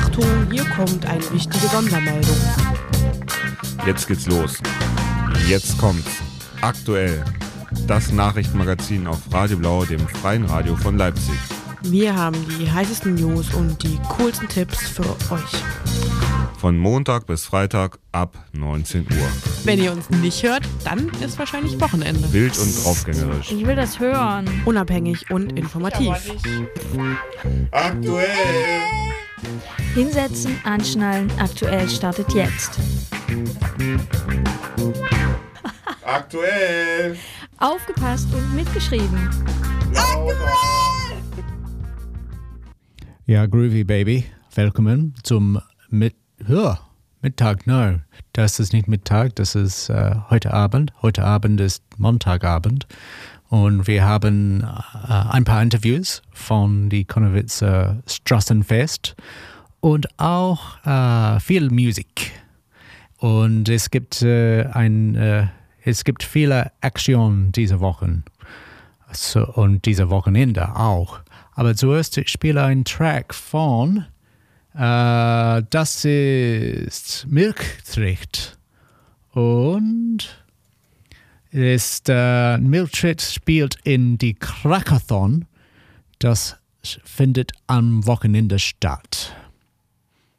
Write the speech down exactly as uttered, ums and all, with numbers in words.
Achtung, hier kommt eine wichtige Sondermeldung. Jetzt geht's los. Jetzt kommt's. Aktuell. Das Nachrichtenmagazin auf Radio Blau, dem freien Radio von Leipzig. Wir haben die heißesten News und die coolsten Tipps für euch. Von Montag bis Freitag ab neunzehn Uhr. Wenn ihr uns nicht hört, dann ist wahrscheinlich Wochenende. Wild und draufgängerisch. Ich will das hören. Unabhängig und informativ. Aktuell. Hinsetzen, anschnallen, aktuell startet jetzt. Aktuell. Aufgepasst und mitgeschrieben. Ja, Groovy Baby, willkommen zum Mit ja, Mittag. No, das ist nicht Mittag, das ist äh, heute Abend. Heute Abend ist Montagabend und wir haben äh, ein paar Interviews von die Konnewitzer Straßenfest und auch äh, viel Musik. Und es gibt äh, ein äh, es gibt viele Aktionen diese Wochen so, und diese Wochenende auch. Aber zuerst ich spiele einen Track von, äh, das ist Milchtricht. Und ist, äh, Milchtricht spielt in die Crackathon. Das findet am Wochenende statt.